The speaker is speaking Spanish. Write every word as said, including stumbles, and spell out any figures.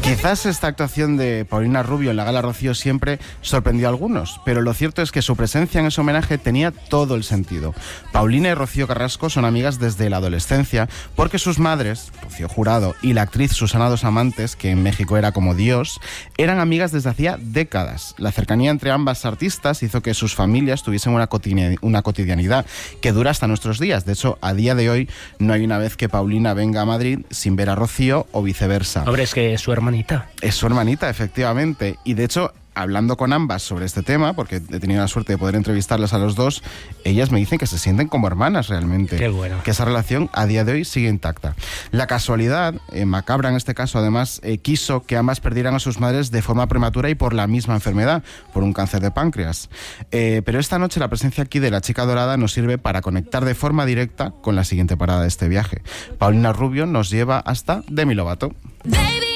Quizás esta actuación de Paulina Rubio en la Gala Rocío Siempre sorprendió a algunos, pero lo cierto es que su presencia en ese homenaje tenía todo el sentido. Paulina y Rocío Carrasco son amigas desde la adolescencia porque sus madres, Rocío Jurado y la actriz Susana Dos Amantes, que en México era como Dios, eran amigas desde hacía décadas. La cercanía entre ambas artistas hizo que sus familias tuviesen una cotidianidad, una cotidianidad que dura hasta nuestros días. De hecho, a día de hoy no hay una vez que Paulina venga a Madrid sin ver a Rocío o viceversa. Hombre, es que es su hermanita. Es su hermanita, efectivamente. Y de hecho, hablando con ambas sobre este tema, porque he tenido la suerte de poder entrevistarlas a los dos, ellas me dicen que se sienten como hermanas realmente. Qué bueno. Que esa relación a día de hoy sigue intacta. La casualidad, eh, macabra en este caso además, eh, quiso que ambas perdieran a sus madres de forma prematura y por la misma enfermedad, por un cáncer de páncreas. Eh, pero esta noche la presencia aquí de la chica dorada nos sirve para conectar de forma directa con la siguiente parada de este viaje. Paulina Rubio nos lleva hasta Demi Lovato. Baby.